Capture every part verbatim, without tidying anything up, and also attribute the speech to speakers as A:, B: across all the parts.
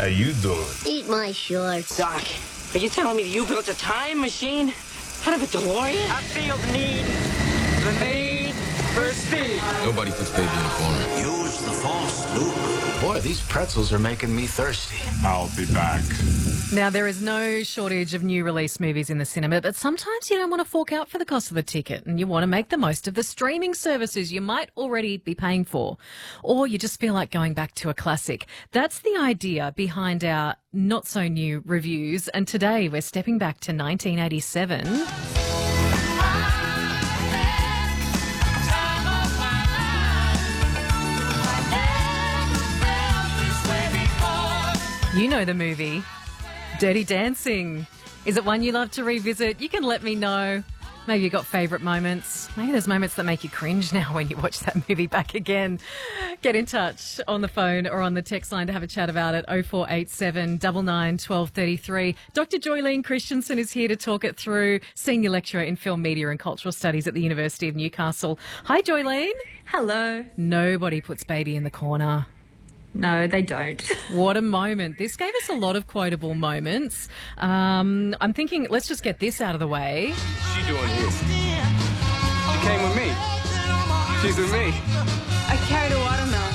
A: How you doing?
B: Eat my shorts.
C: Doc, are you telling me you built a time machine out of a DeLorean? I feel the need, the need for speed.
D: Nobody puts baby in a corner.
E: Use the force, Luke.
F: Boy, these pretzels are making me thirsty.
A: I'll be back.
G: Now, there is no shortage of new release movies in the cinema, but sometimes you don't want to fork out for the cost of the ticket and you want to make the most of the streaming services you might already be paying for. Or you just feel like going back to a classic. That's the idea behind our not-so-new reviews. And today we're stepping back to nineteen eighty-seven. You know the movie, Dirty Dancing. Is it one you love to revisit? You can let me know. Maybe you've got favourite moments. Maybe there's moments that make you cringe now when you watch that movie back again. Get in touch on the phone or on the text line to have a chat about it, oh four eight seven, nine nine, one two three three. Doctor Joylene Christensen is here to talk it through, Senior Lecturer in Film, Media and Cultural Studies at the University of Newcastle. Hi, Joylene.
H: Hello.
G: Nobody puts baby in the corner.
H: No, they don't.
G: What a moment. This gave us a lot of quotable moments. Um, I'm thinking, let's just get this out of the way.
A: What's she doing here? She came with me. She's with me.
H: I carried a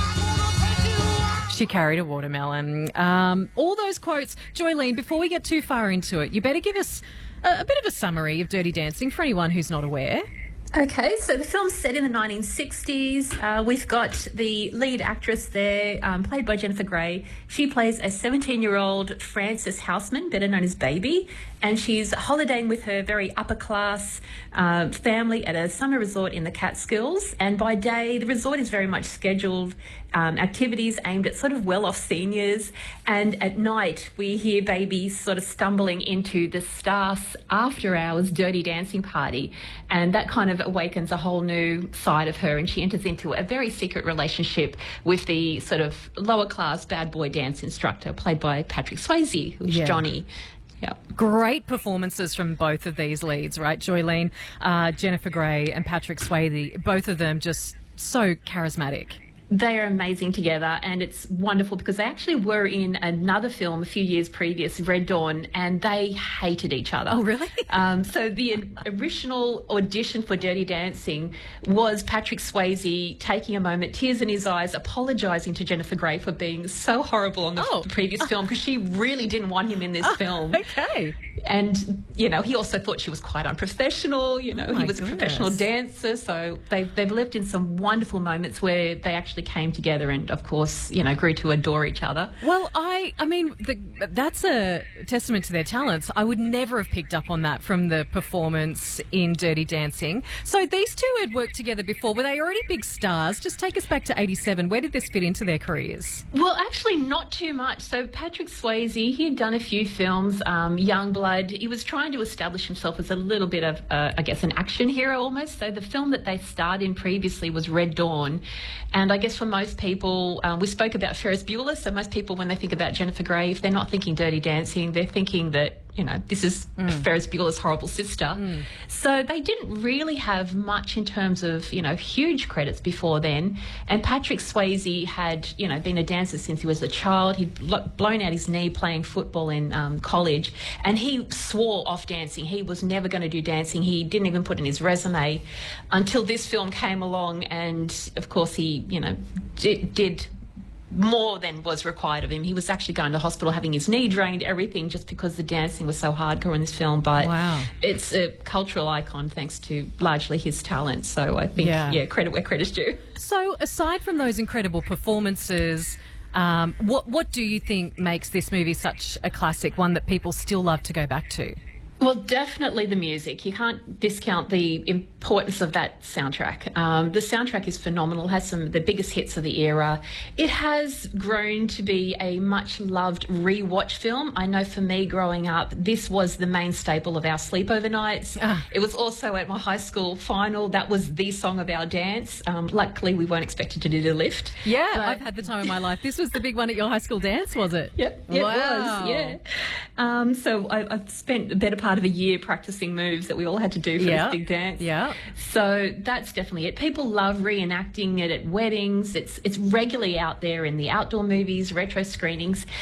H: watermelon.
G: She carried a watermelon. Um, all those quotes. Joylene, before we get too far into it, you better give us a, a bit of a summary of Dirty Dancing for anyone who's not aware.
H: Okay, so the film's set in the nineteen sixties. Uh, we've got the lead actress there, um, played by Jennifer Grey. She plays a seventeen-year-old Frances Houseman, better known as Baby, and she's holidaying with her very upper-class uh, family at a summer resort in the Catskills. And by day, the resort is very much scheduled um, activities aimed at sort of well-off seniors. And at night, we hear Baby sort of stumbling into the Stars after-hours dirty dancing party. And that kind of awakens a whole new side of her, and she enters into a very secret relationship with the sort of lower-class bad boy dance instructor, played by Patrick Swayze, who's
G: Yeah.
H: Johnny. Yeah.
G: Great performances from both of these leads, right? Joylene, uh, Jennifer Grey and Patrick Swayze, both of them just so charismatic.
H: They are amazing together, and it's wonderful because they actually were in another film a few years previous, Red Dawn, and they hated each other.
G: Oh, really?
H: Um, so the original audition for Dirty Dancing was Patrick Swayze taking a moment, tears in his eyes, apologising to Jennifer Grey for being so horrible on the
G: Oh.
H: previous film because she really didn't want him in this film.
G: Okay.
H: And, you know, he also thought she was quite unprofessional. You know,
G: Oh
H: he
G: my
H: was a professional
G: goodness.
H: dancer. So they've, they've lived in some wonderful moments where they actually came together and, of course, you know, grew to adore each other.
G: Well, I, I mean, the, that's a testament to their talents. I would never have picked up on that from the performance in Dirty Dancing. So these two had worked together before. Were they already big stars? Just take us back to eighty-seven. Where did this fit into their careers?
H: Well, actually, not too much. So Patrick Swayze, he had done a few films, um, Youngblood. He was trying to establish himself as a little bit of, uh, I guess, an action hero almost. So the film that they starred in previously was Red Dawn. And I guess for most people, um, we spoke about Ferris Bueller. So most people, when they think about Jennifer Grey, if they're not thinking Dirty Dancing, they're thinking that, you know, this is mm. Ferris Bueller's horrible sister. Mm. So they didn't really have much in terms of, you know, huge credits before then. And Patrick Swayze had, you know, been a dancer since he was a child. He'd blown out his knee playing football in um, college, and he swore off dancing. He was never going to do dancing. He didn't even put in his resume until this film came along, and of course he, you know, did, did more than was required of him. He was actually going to hospital having his knee drained, everything, just because the dancing was so hardcore in this film. But
G: wow.
H: It's a cultural icon thanks to largely his talent. So I think, yeah, yeah credit where credit's due.
G: So aside from those incredible performances, um, what, what do you think makes this movie such a classic, one that people still love to go back to?
H: Well, definitely the music. You can't discount the importance of that soundtrack. Um, the soundtrack is phenomenal, has some of the biggest hits of the era. It has grown to be a much-loved rewatch film. I know for me growing up, this was the main staple of our sleepover nights. Ah. It was also at my high school final. That was the song of our dance. Um, luckily, we weren't expected to do the lift.
G: Yeah,
H: but
G: I've had the time of my life. This was the big one at your high school dance, was it?
H: Yep, yep
G: wow.
H: it was, yeah. Um, so I, I've spent a better part part of a year practicing moves that we all had to do for
G: yeah.
H: this big dance.
G: Yeah.
H: So that's definitely it. People love reenacting it at weddings. It's it's regularly out there in the outdoor movies, retro screenings.